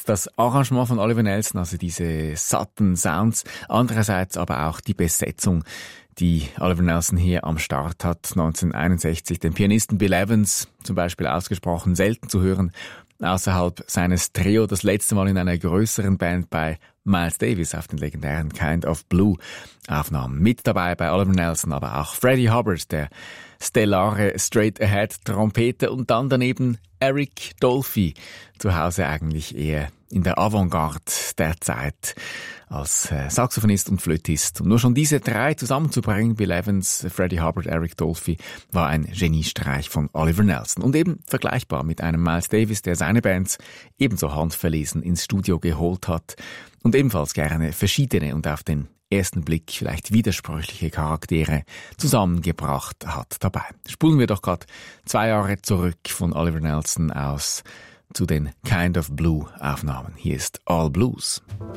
das Arrangement von Oliver Nelson, also diese satten Sounds, andererseits aber auch die Besetzung, die Oliver Nelson hier am Start hat, 1961. Den Pianisten Bill Evans zum Beispiel ausgesprochen selten zu hören, außerhalb seines Trio, das letzte Mal in einer größeren Band bei Miles Davis auf den legendären Kind of Blue Aufnahmen. Mit dabei bei Oliver Nelson aber auch Freddie Hubbard, der stellare Straight-Ahead-Trompete, und dann daneben Eric Dolphy, zu Hause eigentlich eher in der Avantgarde der Zeit als Saxophonist und Flötist. Und nur schon diese drei zusammenzubringen, Bill Evans, Freddie Hubbard, Eric Dolphy, war ein Geniestreich von Oliver Nelson. Und eben vergleichbar mit einem Miles Davis, der seine Bands ebenso handverlesen ins Studio geholt hat und ebenfalls gerne verschiedene und auf den ersten Blick vielleicht widersprüchliche Charaktere zusammengebracht hat dabei. Spulen wir doch gerade 2 Jahre zurück von Oliver Nelson aus zu den Kind of Blue Aufnahmen. Hier ist All Blues.